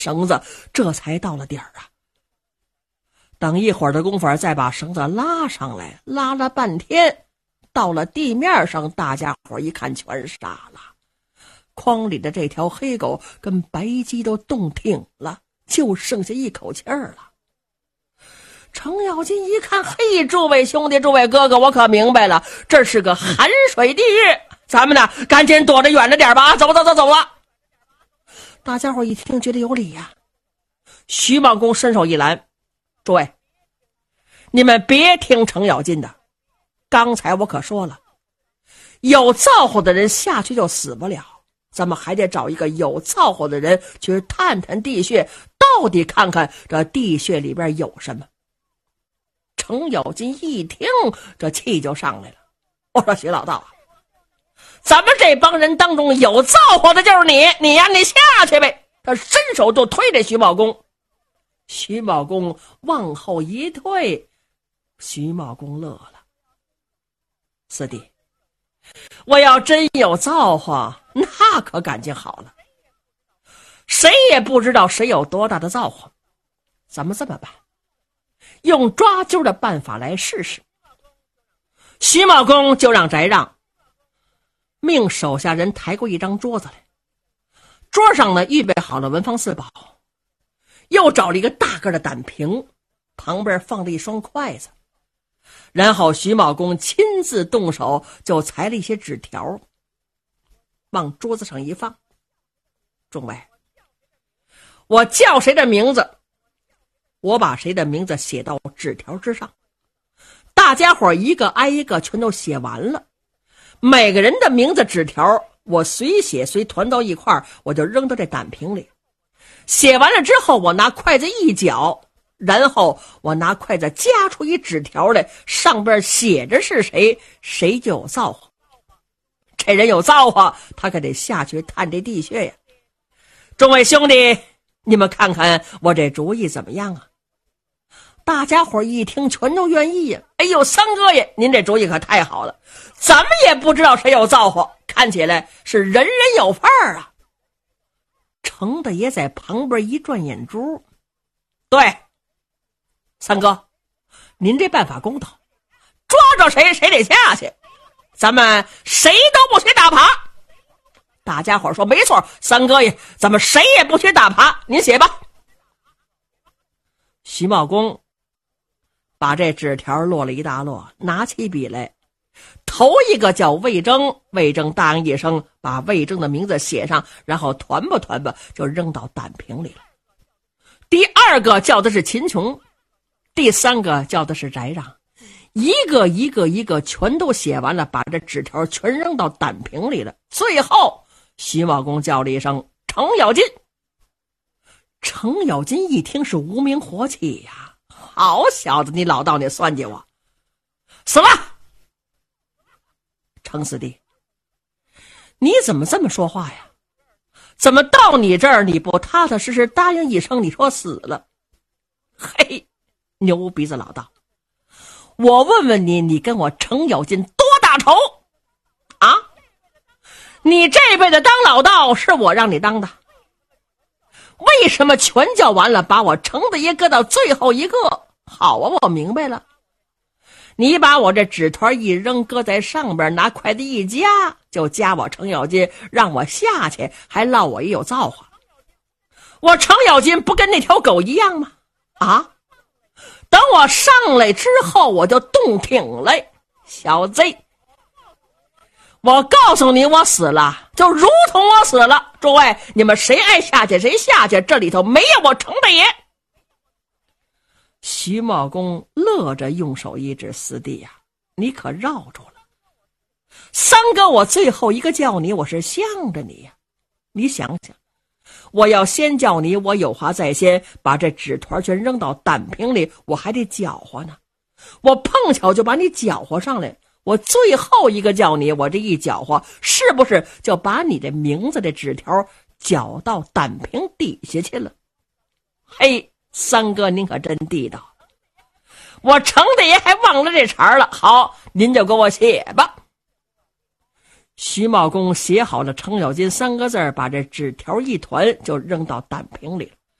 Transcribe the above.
绳子这才到了底儿啊。等一会儿的功夫再把绳子拉上来，拉了半天，到了地面上，大家伙一看全傻了。筐里的这条黑狗跟白鸡都冻挺了，就剩下一口气儿了。程咬金一看，嘿，诸位兄弟，诸位哥哥，我可明白了，这是个寒水地狱，咱们呢赶紧躲着远着点吧，走吧。大家伙一听觉得有理呀。徐茂公伸手一拦，诸位，你们别听程咬金的，刚才我可说了，有造化的人下去就死不了，咱们还得找一个有造化的人去探探地穴，到底看看这地穴里边有什么。程咬金一听，这气就上来了。我说徐老道啊，咱们这帮人当中有造化的就是你呀，你下去呗。他伸手就推这徐茂公，徐茂公往后一退，徐茂公乐了。四弟，我要真有造化，那可感情好了。谁也不知道谁有多大的造化，咱们这么办，用抓阄的办法来试试。徐茂公就让翟让命手下人抬过一张桌子来，桌上呢预备好了文房四宝，又找了一个大个的胆瓶，旁边放了一双筷子，然后徐茂公亲自动手就裁了一些纸条，往桌子上一放。众位，我叫谁的名字，我把谁的名字写到纸条之上，大家伙一个挨一个全都写完了，每个人的名字纸条我随写随团到一块儿，我就扔到这胆瓶里。写完了之后，我拿筷子一搅，然后我拿筷子夹出一纸条来，上边写着是谁，谁就有造化。这人有造化，他可得下去探这地穴呀。众位兄弟，你们看看我这主意怎么样啊？大家伙一听全都愿意呀。哎呦，三哥爷，您这主意可太好了，咱们也不知道谁有造化，看起来是人人有份儿啊。程大爷在旁边一转眼珠，对，三哥，您这办法公道，抓着谁谁得下去，咱们谁都不许打耙。大家伙说没错，三哥爷，咱们谁也不许打耙，您写吧。徐茂公把这纸条落了一大摞，拿起笔来，头一个叫魏征，魏征答应一声，把魏征的名字写上，然后团吧就扔到胆瓶里了。第二个叫的是秦琼，第三个叫的是翟让，一个全都写完了，把这纸条全扔到胆瓶里了。最后徐茂公叫了一声程咬金。程咬金一听是无名火起呀，好小子，你老道你算计我，死了！程四弟，你怎么这么说话呀？怎么到你这儿你不踏踏实实答应一声，你说死了？嘿，牛鼻子老道，我问问你，你跟我程咬金多大仇啊？你这辈子当老道是我让你当的，为什么全叫完了把我程大爷搁到最后一个？好啊，我明白了，你把我这纸团一扔，搁在上边，拿筷子一夹，就夹我程咬金，让我下去，还落我也有造化。我程咬金不跟那条狗一样吗？啊，等我上来之后我就动挺了，小贼，我告诉你，我死了就如同我死了。诸位，你们谁爱下去谁下去，这里头没有我程大爷。徐茂公乐着用手一指，四弟呀，你可绕住了。三哥，我最后一个叫你，我是向着你呀。你想想，我要先叫你，我有话在先，把这纸团全扔到胆瓶里，我还得搅和呢。我碰巧就把你搅和上来，我最后一个叫你，我这一搅和，是不是就把你的名字的纸条搅到胆瓶底下去了？嘿，三哥您可真地道，我程大爷还忘了这茬了。好，您就给我写吧。徐茂公写好了程咬金三个字，把这纸条一团就扔到胆瓶里了。